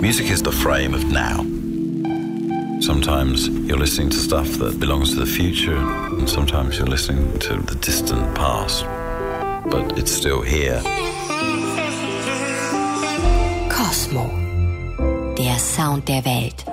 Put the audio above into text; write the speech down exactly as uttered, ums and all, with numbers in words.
Music is the frame of now. Sometimes you're listening to stuff that belongs to the future, and sometimes you're listening to the distant past. But it's still here. Cosmo, der Sound der Welt.